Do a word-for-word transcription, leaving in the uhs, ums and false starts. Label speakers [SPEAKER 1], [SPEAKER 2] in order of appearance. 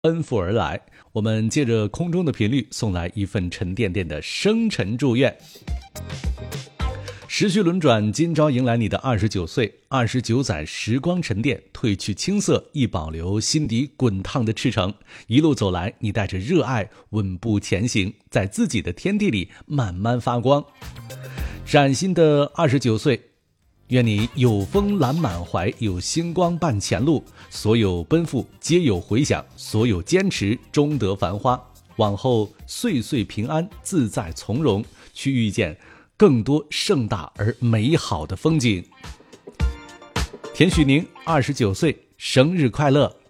[SPEAKER 1] 奔赴而来。我们借着空中的频率送来一份沉甸甸的生辰祝愿。时序轮转，今朝迎来你的二十九岁，二十九载时光沉淀，褪去青涩，亦保留心底滚烫的赤诚。一路走来，你带着热爱稳步前行，在自己的天地里慢慢发光。崭新的二十九岁，愿你有风揽满怀，有星光伴前路，所有奔赴皆有回响，所有坚持终得繁花。往后岁岁平安，自在从容，去遇见更多盛大而美好的风景。田许宁二十九岁，生日快乐！